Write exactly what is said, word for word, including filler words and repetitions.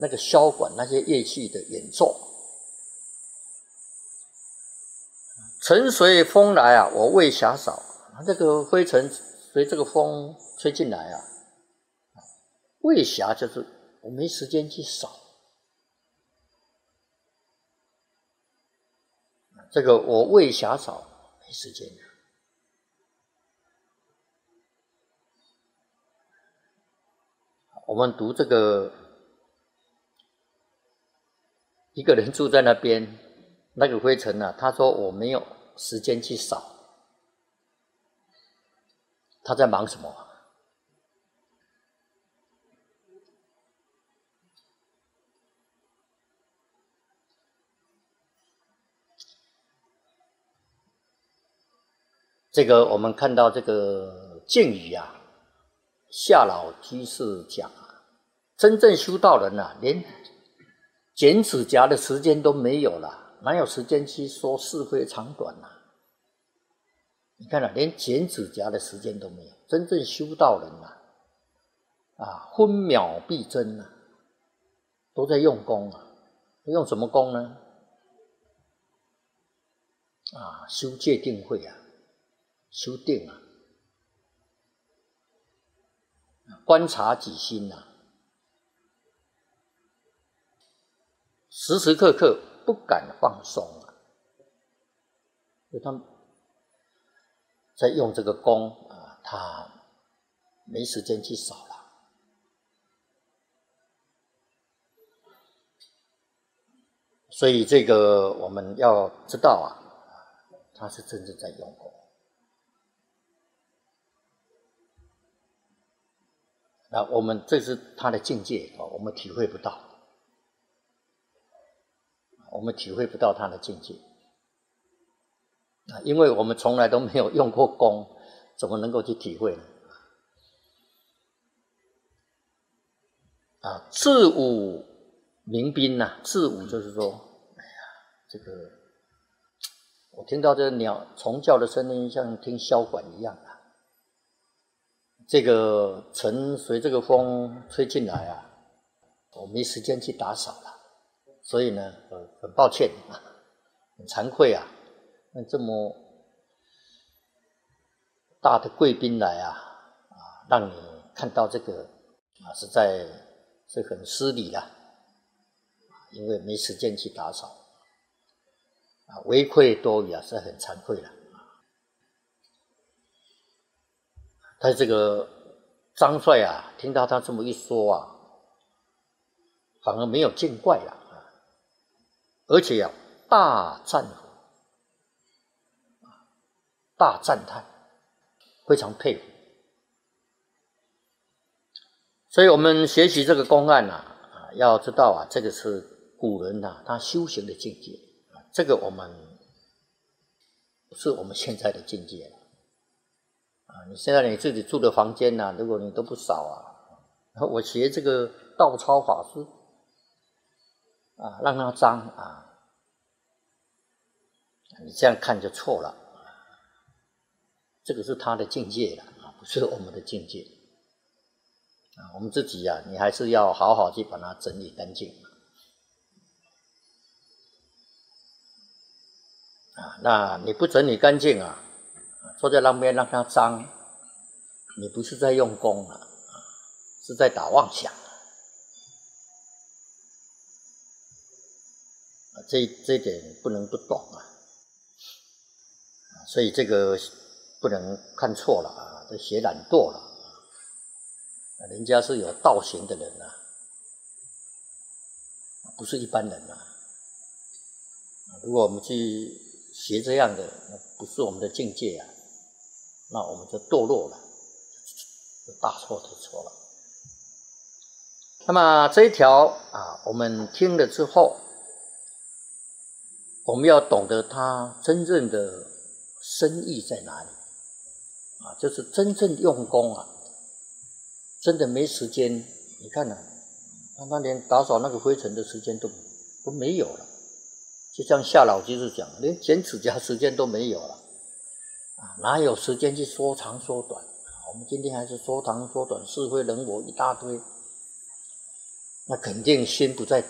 那个箫管那些乐器的演奏。尘随风来啊，我为暇少。这个灰尘随这个风吹进来啊，为暇就是我没时间去扫。这个我为暇少，没时间。我们读这个，一个人住在那边，那个灰尘啊，他说我没有时间去扫，他在忙什么？这个我们看到这个敬语啊，夏老居士讲啊，真正修道人啊，连剪指甲的时间都没有了，哪有时间去说是非长短啊？你看啊，连剪指甲的时间都没有。真正修道人啊，啊，分秒必争啊，都在用功啊。用什么功呢？啊，修戒定慧啊，修定啊，观察己心啊，时时刻刻不敢放松啊。所以他们在用这个功啊，他没时间去扫了。所以这个我们要知道啊，他是真正在用功。那我们这是他的境界啊，我们体会不到，我们体会不到他的境界啊，因为我们从来都没有用过功，怎么能够去体会呢？啊，自武民兵呐、啊，自武就是说，哎呀，这个我听到这个鸟虫叫的声音，像听箫管一样啊。这个尘随这个风吹进来啊，我没时间去打扫了，所以呢，呃，很抱歉啊，很惭愧啊，那这么大的贵宾来啊，啊，让你看到这个啊，实在是很失礼了，因为没时间去打扫啊，为愧多余啊，是很惭愧了。他这个张帅啊，听到他这么一说啊，反而没有见怪了啊，而且啊，大赞服，大赞叹，非常佩服。所以我们学习这个公案啊，啊，要知道啊，这个是古人啊他修行的境界啊，这个我们不是我们现在的境界了。啊，你现在你自己住的房间啊，如果你都不扫啊，我学这个道超法师啊，让它脏啊，你这样看就错了，这个是他的境界了啊，不是我们的境界啊。我们自己啊，你还是要好好去把它整理干净啊。那你不整理干净啊，坐在那边让它脏，你不是在用功啊，是在打妄想啊。这这一点不能不懂啊，所以这个不能看错了啊，这学懒惰了。人家是有道行的人啊，不是一般人啊。如果我们去学这样的，不是我们的境界啊，那我们就堕落了，就大错特错了。那么这一条啊，我们听了之后，我们要懂得它真正的深意在哪里啊，就是真正用功啊，真的没时间。你看啊，他连打扫那个灰尘的时间都都没有了，就像夏老居士讲，连剪指甲时间都没有了啊，哪有时间去说长说短？我们今天还是说长说短，是非人我一大堆那肯定心不在